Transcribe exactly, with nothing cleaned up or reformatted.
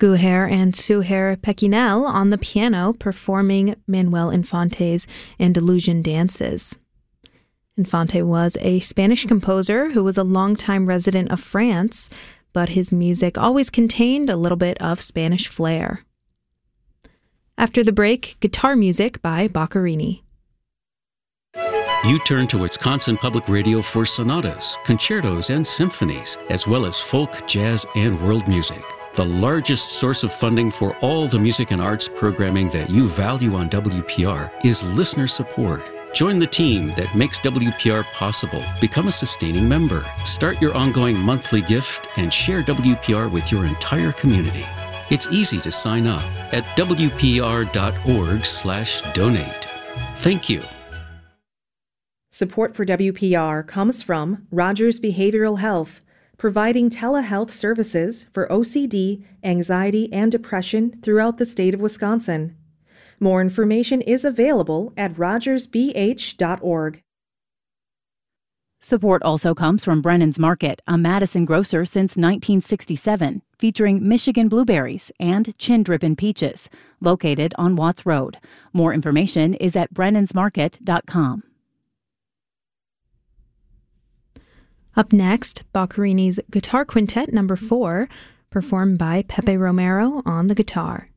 Guher and Suher Pequinel on the piano performing Manuel Infante's Andalusian dances. Infante was a Spanish composer who was a longtime resident of France, but his music always contained a little bit of Spanish flair. After the break, guitar music by Boccherini. You turn to Wisconsin Public Radio for sonatas, concertos, and symphonies, as well as folk, jazz, and world music. The largest source of funding for all the music and arts programming that you value on W P R is listener support. Join the team that makes W P R possible. Become a sustaining member. Start your ongoing monthly gift and share W P R with your entire community. It's easy to sign up at W P R dot org slash donate. Thank you. Support for W P R comes from Rogers Behavioral Health, providing telehealth services for O C D, anxiety, and depression throughout the state of Wisconsin. More information is available at rogers b h dot org. Support also comes from Brennan's Market, a Madison grocer since nineteen sixty-seven, featuring Michigan blueberries and chin drippin' peaches, located on Watts Road. More information is at brennans market dot com. Up next, Boccherini's Guitar Quintet Number four, performed by Pepe Romero on the guitar.